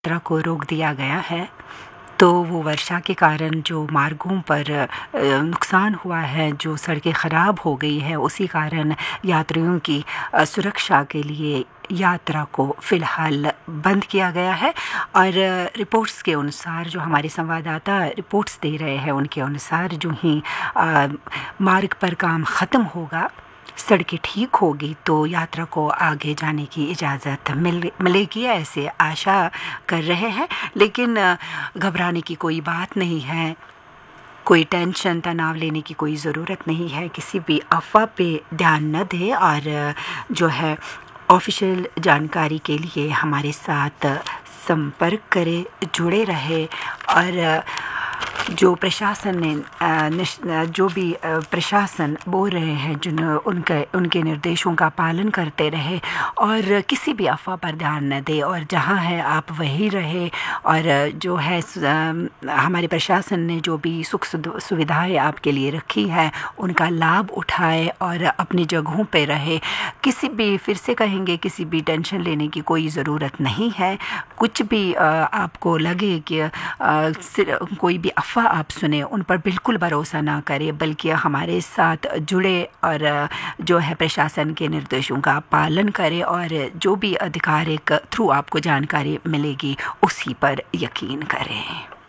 यात्रा को रोक दिया गया है। तो वो वर्षा के कारण जो मार्गों पर नुकसान हुआ है, जो सड़कें ख़राब हो गई है, उसी कारण यात्रियों की सुरक्षा के लिए यात्रा को फ़िलहाल बंद किया गया है। और रिपोर्ट्स के अनुसार, जो हमारे संवाददाता रिपोर्ट्स दे रहे हैं, उनके अनुसार जो ही मार्ग पर काम ख़त्म होगा, सड़कें ठीक होगी, तो यात्रा को आगे जाने की इजाज़त मिलेगी, ऐसे आशा कर रहे हैं। लेकिन घबराने की कोई बात नहीं है, कोई टेंशन तनाव लेने की कोई ज़रूरत नहीं है, किसी भी अफवाह पे ध्यान न दें और जो है ऑफिशियल जानकारी के लिए हमारे साथ संपर्क करें, जुड़े रहे। और जो प्रशासन ने जो भी प्रशासन बोल रहे हैं, उनके निर्देशों का पालन करते रहे और किसी भी अफवाह पर ध्यान न दें, और जहां है आप वहीं रहे। और जो है हमारे प्रशासन ने जो भी सुख सुविधाएं आपके लिए रखी है, उनका लाभ उठाए और अपनी जगहों पे रहे। किसी भी, फिर से कहेंगे, किसी भी टेंशन लेने की कोई ज़रूरत नहीं है। कुछ भी आपको लगे कि कोई भी अफवाह आप सुने, उन पर बिल्कुल भरोसा ना करें, बल्कि हमारे साथ जुड़े और जो है प्रशासन के निर्देशों का पालन करें और जो भी आधिकारिक थ्रू आपको जानकारी मिलेगी उसी पर यकीन करें।